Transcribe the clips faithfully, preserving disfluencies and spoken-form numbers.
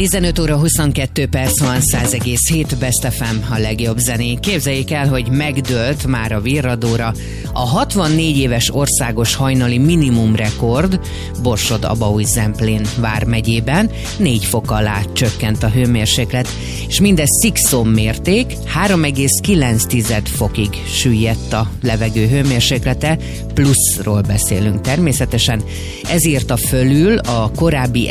tizenöt óra huszonkettő perc van, száz egész hét Best ef em, a legjobb zenék. Képzeljék el, hogy megdőlt már a virradóra a hatvannégy éves országos hajnali minimum rekord Borsod-Abaúj-Zemplén vármegyében. négy fok alá csökkent a hőmérséklet, és mindez Szikszón mérték, három egész kilenc fokig süllyedt a levegő hőmérséklete, pluszról beszélünk természetesen. Ez írta fölül a korábbi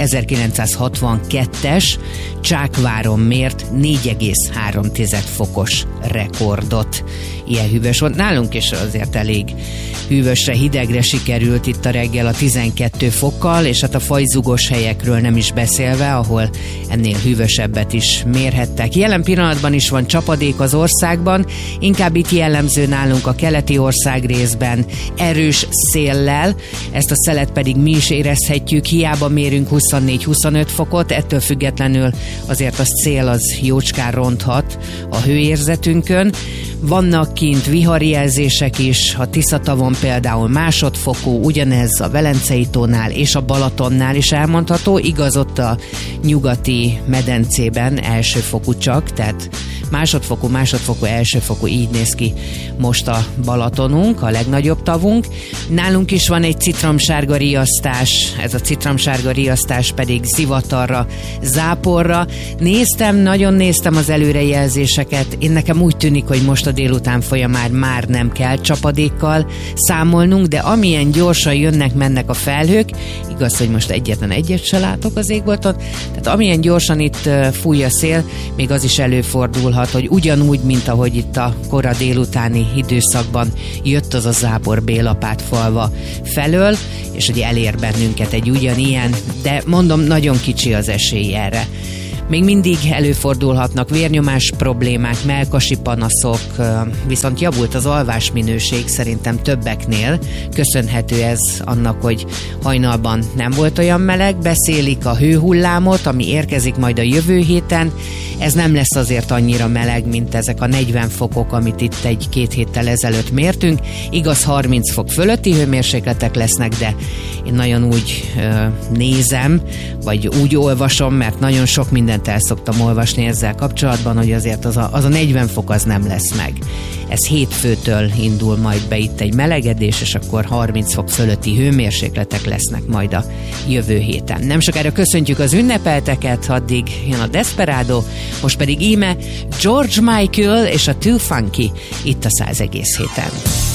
ezerkilencszázhatvankettes Csákváron mért négy egész három fokos rekordot. Ilyen hűvös volt. Nálunk is azért elég hűvösre, hidegre sikerült itt a reggel a tizenkét fokkal, és hát a fajzugos helyekről nem is beszélve, ahol ennél hűvösebbet is mérhettek. Jelen pillanatban is van csapadék az országban, inkább itt jellemző nálunk a keleti ország részben erős széllel, ezt a szelet pedig mi is érezhetjük, hiába mérünk huszonnégy-huszonöt fokot, ettől függetlenül azért a szél az jócskán ronthat a hőérzetünkön. Vannak kint viharjelzések is, a Tiszatavon például másodfokú, ugyanez a Velencei tónál és a Balatonnál is elmondható, igaz, ott a nyugati medencében elsőfokú csak, tehát másodfokú, másodfokú, elsőfokú, így néz ki most a Balatonunk, a legnagyobb tavunk. Nálunk is van egy citromsárga riasztás, ez a citromsárga riasztás pedig zivatarra, záporra. Néztem, nagyon néztem az előrejelzéseket, én nekem úgy tűnik, hogy most a délután folyamán már nem kell csapadékkal számolnunk, de amilyen gyorsan jönnek-mennek a felhők, igaz, hogy most egyetlen egyet se látok az égbolton, tehát amilyen gyorsan itt fúj a szél, még az is előfordulhat, hogy ugyanúgy, mint ahogy itt a kora délutáni időszakban jött az a zápor Bélapátfalva felől, és hogy elér bennünket egy ugyanilyen, de mondom, nagyon kicsi az esély erre. Még mindig előfordulhatnak vérnyomás problémák, mellkasi panaszok, viszont javult az alvásminőség szerintem többeknél. Köszönhető ez annak, hogy hajnalban nem volt olyan meleg, beszélik a hőhullámot, ami érkezik majd a jövő héten. Ez nem lesz azért annyira meleg, mint ezek a negyven fokok, amit itt egy-két héttel ezelőtt mértünk. Igaz, harminc fok fölötti hőmérsékletek lesznek, de én nagyon úgy ö, nézem, vagy úgy olvasom, mert nagyon sok mindent el szoktam olvasni ezzel kapcsolatban, hogy azért az a, az a negyven fok az nem lesz meg. Ez hétfőtől indul majd be itt egy melegedés, és akkor harminc fok fölötti hőmérsékletek lesznek majd a jövő héten. Nem sokára köszöntjük az ünnepelteket, addig jön a Desperado, most pedig íme George Michael és a Too Funky itt a száz egész héten.